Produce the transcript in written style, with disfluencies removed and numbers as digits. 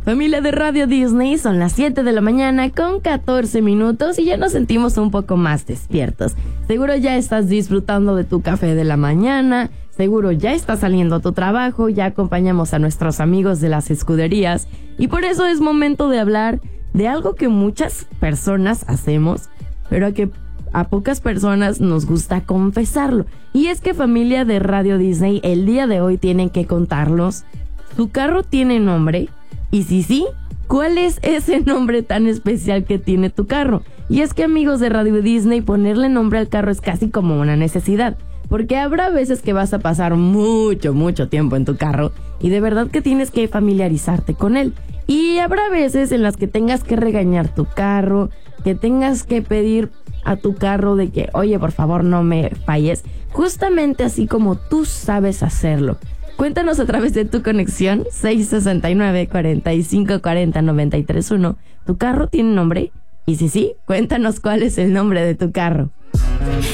Familia de Radio Disney, son las 7 de la mañana con 14 minutos y ya nos sentimos un poco más despiertos. Seguro ya estás disfrutando de tu café de la mañana, seguro ya estás saliendo a tu trabajo, ya acompañamos a nuestros amigos de las escuderías y por eso es momento de hablar de algo que muchas personas hacemos, pero que a pocas personas nos gusta confesarlo. Y es que, familia de Radio Disney, el día de hoy tienen que contarnos, ¿su carro tiene nombre? Y si sí, ¿cuál es ese nombre tan especial que tiene tu carro? Y es que, amigos de Radio Disney, ponerle nombre al carro es casi como una necesidad, porque habrá veces que vas a pasar mucho tiempo en tu carro y de verdad que tienes que familiarizarte con él. Y habrá veces en las que tengas que regañar tu carro, que tengas que pedir a tu carro de que, oye, por favor, no me falles, justamente así como tú sabes hacerlo. Cuéntanos a través de tu conexión 669-4540-931. ¿Tu carro tiene nombre? Y si sí, cuéntanos cuál es el nombre de tu carro.